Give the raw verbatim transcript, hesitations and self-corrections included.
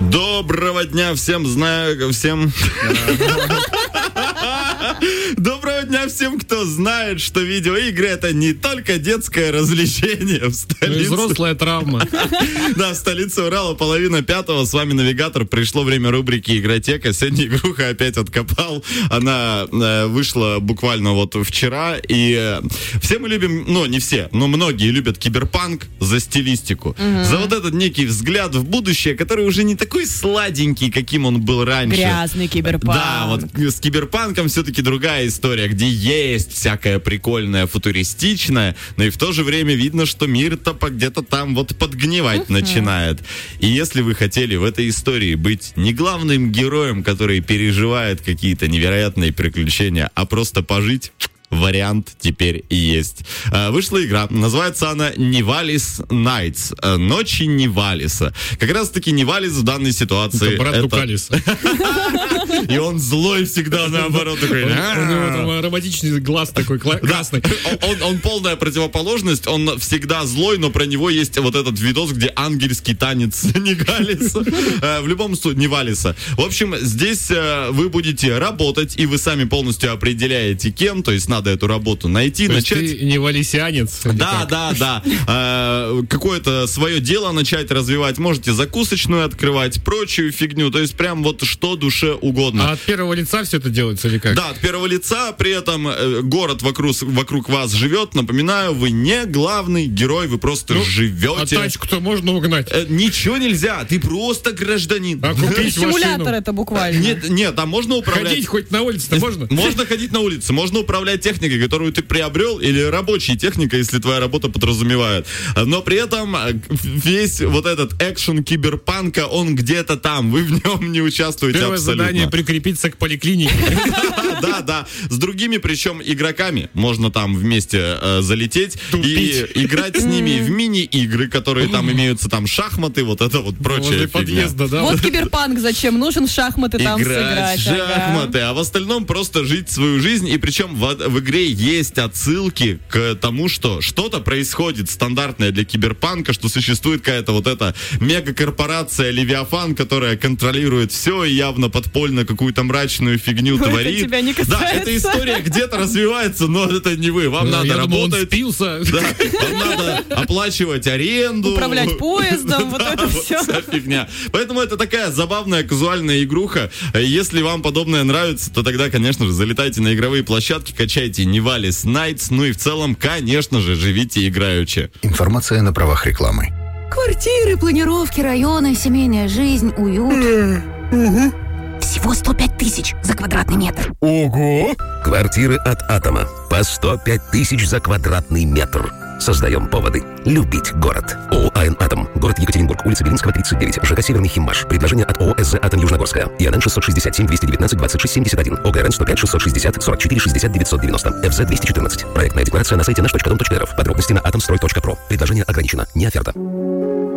Доброго дня всем, знаю, всем... Доброго дня всем, кто знает, что видеоигры — это не только детское развлечение в столице. Ну, взрослая травма. Да, в столице Урала половина пятого. С вами Навигатор. Пришло время рубрики «Игротека». Сегодня игруха опять откопал. Она э, вышла буквально вот вчера. И э, все мы любим, ну, не все, но многие любят киберпанк за стилистику. Угу. За вот этот некий взгляд в будущее, который уже не такой сладенький, каким он был раньше. Грязный киберпанк. Да, вот с киберпанком все-таки другая история, где есть всякое прикольное, футуристичное, но и в то же время видно, что мир-то где-то там вот подгнивать uh-huh. начинает. И если вы хотели в этой истории быть не главным героем, который переживает какие-то невероятные приключения, а просто пожить... Вариант теперь и есть. Вышла игра, называется она Нивалис Найтс. Ночи Нивалиса. Как раз таки Нивалис в данной ситуации... Это брат Дукалиса. И он злой всегда, наоборот. Такой. У него там романтичный глаз такой красный. Он полная противоположность, он всегда злой, но про него есть вот этот видос, где ангельский танец Нивалиса. В любом случае, Нивалиса. В общем, здесь вы будете работать, и вы сами полностью определяете, кем, то есть надо эту работу найти, то начать... Есть ты не валисианец? Да, да, да. Э, какое-то свое дело начать развивать. Можете закусочную открывать, прочую фигню. То есть прям вот что душе угодно. А от первого лица все это делается или как? Да, от первого лица. При этом э, город вокруг, вокруг вас живет. Напоминаю, вы не главный герой, вы просто ну, живете. А тачку-то можно угнать? Э, ничего нельзя. Ты просто гражданин. А купить симулятор машину? Это буквально. Нет, нет, там можно управлять... Ходить хоть на улице-то можно? Можно ходить на улице. Можно управлять техникой, которую ты приобрел, или рабочей техникой, если твоя работа подразумевает. Но при этом весь вот этот экшен киберпанка, он где-то там. Вы в нем не участвуете Первое абсолютно. Задание прикрепиться к поликлинике. Да, да. С другими, причем игроками. Можно там вместе э, залететь и играть с ними в мини-игры, которые там имеются, там шахматы, вот это вот прочее. Подъезда, да? Вот киберпанк зачем нужен, в шахматы там сыграть. Шахматы, а в остальном просто жить свою жизнь. И причем в, в игре есть отсылки к тому, что что-то происходит стандартное для киберпанка, что существует какая-то вот эта мегакорпорация Левиафан, которая контролирует все и явно подпольно какую-то мрачную фигню но творит. Это тебя не касается. Да, эта история где-то развивается, но это не вы. Вам да, надо я работать. Думал, он спился. Да, вам надо оплачивать аренду. Управлять поездом, вот это все. Вся фигня. Поэтому это такая забавная казуальная игруха. Если вам подобное нравится, то тогда, конечно же, залетайте на игровые площадки, качайте Нивалис Найтс, ну и в целом, конечно же, живите играючи. Информация на правах рекламы. Квартиры, планировки, районы, семейная жизнь, уют. Угу. Всего сто пять тысяч за квадратный метр. Ого! Квартиры от Атома. По сто пять тысяч за квадратный метр. Создаем поводы любить город. ООО «АН Атом». Город Екатеринбург. Улица Белинского, тридцать девять. ЖК «Северный Химмаш». Предложение от ООО «СЗ Атом Южногорская». ИНН шестьсот шестьдесят семь двести девятнадцать двадцать шесть семьдесят один. ОГРН сто пять шестьсот шестьдесят сорок четыре шестьдесят девятьсот девяносто. ФЗ двести четырнадцать. Проектная декларация на сайте наш точка дом точка рф. Подробности на атомстрой точка про. Предложение ограничено. Не оферта.